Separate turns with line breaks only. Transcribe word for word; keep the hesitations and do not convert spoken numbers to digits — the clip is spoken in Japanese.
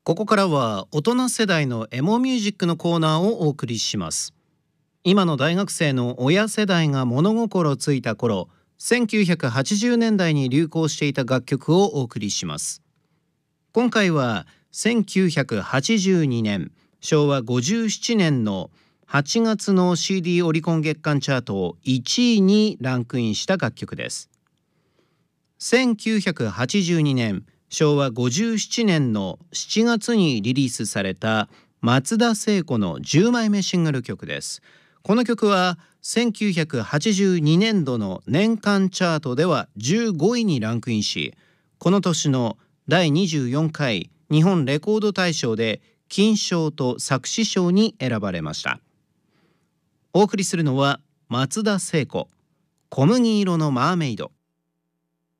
ここからは大人世代のエモミュージックのコーナーをお送りします。今の大学生の親世代が物心ついた頃、せんきゅうひゃくはちじゅうねんだいに流行していた楽曲をお送りします。今回はせんきゅうひゃくはちじゅうにねん、しょうわごじゅうななねんのはちがつの シーディー オリコン月間チャートいちいにランクインした楽曲です。せんきゅうひゃくはちじゅうにねん、しょうわごじゅうななねんのしちがつにリリースされた松田聖子のじゅうまいめシングル曲です。この曲はせんきゅうひゃくはちじゅうにねんどの年間チャートではじゅうごいにランクインし、この年のだいにじゅうよんかい日本レコード大賞で金賞と作詞賞に選ばれました。お送りするのは松田聖子、小麦色のマーメイド。